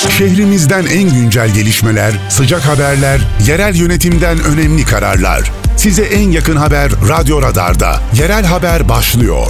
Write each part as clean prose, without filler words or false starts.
Şehrimizden en güncel gelişmeler, sıcak haberler, yerel yönetimden önemli kararlar. Size en yakın haber Radyo Radar'da. Yerel Haber başlıyor.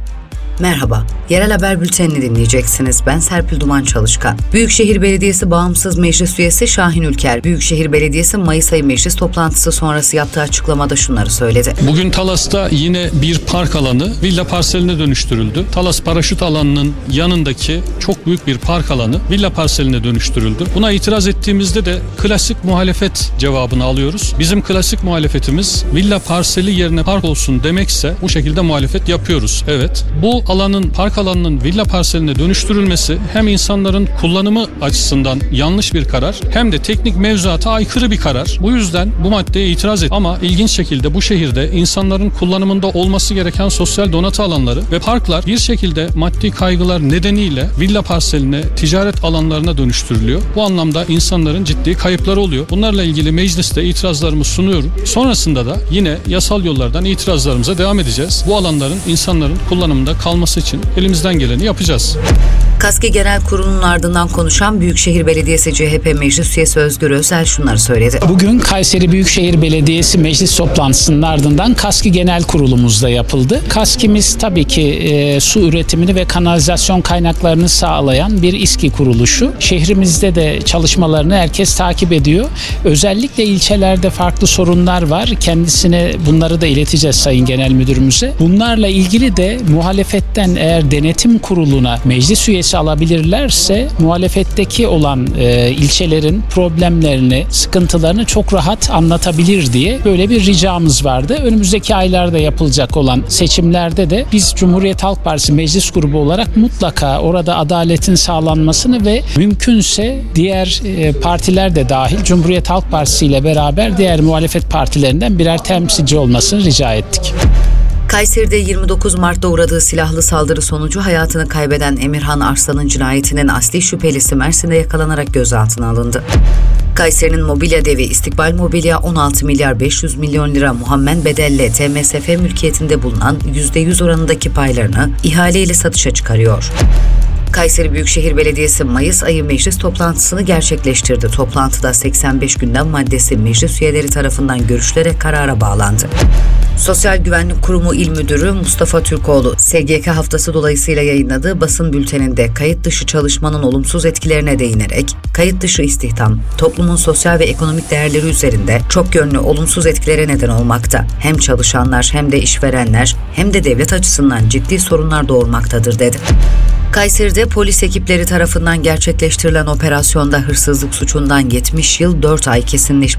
Merhaba, Yerel Haber Bülteni'ni dinleyeceksiniz. Ben Serpil Duman Çalışkan. Büyükşehir Belediyesi Bağımsız Meclis Üyesi Şahin Ülker, Büyükşehir Belediyesi Mayıs ayı meclis toplantısı sonrası yaptığı açıklamada şunları söyledi. Bugün Talas'ta yine bir park alanı villa parseline dönüştürüldü. Talas paraşüt alanının yanındaki çok büyük bir park alanı villa parseline dönüştürüldü. Buna itiraz ettiğimizde de klasik muhalefet cevabını alıyoruz. Bizim klasik muhalefetimiz villa parseli yerine park olsun demekse bu şekilde muhalefet yapıyoruz. Evet, bu park alanının villa parseline dönüştürülmesi hem insanların kullanımı açısından yanlış bir karar hem de teknik mevzuata aykırı bir karar. Bu yüzden bu maddeye itiraz et. Ama ilginç şekilde bu şehirde insanların kullanımında olması gereken sosyal donatı alanları ve parklar bir şekilde maddi kaygılar nedeniyle villa parseline, ticaret alanlarına dönüştürülüyor. Bu anlamda insanların ciddi kayıpları oluyor. Bunlarla ilgili mecliste itirazlarımı sunuyorum. Sonrasında da yine yasal yollardan itirazlarımıza devam edeceğiz. Bu alanların insanların kullanımında kalması için elimizden geleni yapacağız. KASKİ Genel Kurulu'nun ardından konuşan Büyükşehir Belediyesi CHP Meclis Üyesi Özgür Özel şunları söyledi. Bugün Kayseri Büyükşehir Belediyesi meclis toplantısının ardından KASKİ Genel Kurulumuzda yapıldı. KASKİ'miz tabii ki su üretimini ve kanalizasyon kaynaklarını sağlayan bir İSKİ kuruluşu. Şehrimizde de çalışmalarını herkes takip ediyor. Özellikle ilçelerde farklı sorunlar var. Kendisine bunları da ileteceğiz Sayın Genel Müdürümüze. Bunlarla ilgili de muhalefetten eğer denetim kuruluna meclis üyesi alabilirlerse muhalefetteki olan ilçelerin problemlerini, sıkıntılarını çok rahat anlatabilir diye böyle bir ricamız vardı. Önümüzdeki aylarda yapılacak olan seçimlerde de biz Cumhuriyet Halk Partisi meclis grubu olarak mutlaka orada adaletin sağlanmasını ve mümkünse diğer partiler de dahil Cumhuriyet Halk Partisi ile beraber diğer muhalefet partilerinden birer temsilci olmasını rica ettik. Kayseri'de 29 Mart'ta uğradığı silahlı saldırı sonucu hayatını kaybeden Emirhan Arslan'ın cinayetinin asli şüphelisi Mersin'de yakalanarak gözaltına alındı. Kayseri'nin mobilya devi İstikbal Mobilya 16 milyar 500 milyon lira muhammen bedelle TMSF mülkiyetinde bulunan %100 oranındaki paylarını ihaleyle satışa çıkarıyor. Kayseri Büyükşehir Belediyesi Mayıs ayı meclis toplantısını gerçekleştirdi. Toplantıda 85 gündem maddesi meclis üyeleri tarafından görüşülerek karara bağlandı. Sosyal Güvenlik Kurumu İl Müdürü Mustafa Türkoğlu, SGK haftası dolayısıyla yayınladığı basın bülteninde kayıt dışı çalışmanın olumsuz etkilerine değinerek, kayıt dışı istihdam, toplumun sosyal ve ekonomik değerleri üzerinde çok yönlü olumsuz etkilere neden olmakta. Hem çalışanlar hem de işverenler hem de devlet açısından ciddi sorunlar doğurmaktadır dedi. Kayseri'de polis ekipleri tarafından gerçekleştirilen operasyonda hırsızlık suçundan 70 yıl 4 ay kesinleşmiş